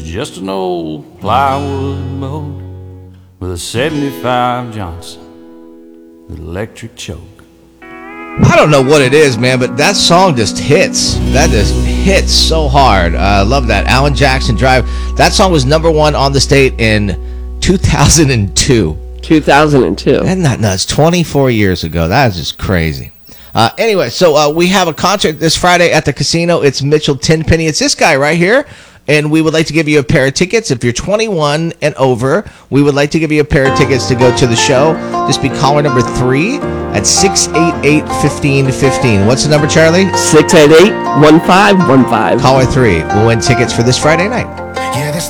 just an old plywood mold with a 75 Johnson with electric choke. I don't know what it is, man, but that song just hits. That just hits so hard. I love that. Alan Jackson Drive. That song was number one on the state in 2002. 2002. Isn't that nuts? 24 years ago. That is just crazy. Anyway, so we have a concert this Friday at the casino. It's Mitchell Tenpenny. It's this guy right here. And we would like to give you a pair of tickets. If you're 21 and over, we would like to give you a pair of tickets to go to the show. Just be caller number 3 at 688-1515. What's the number, Charlie? 688-1515. Caller 3 will win tickets for this Friday night.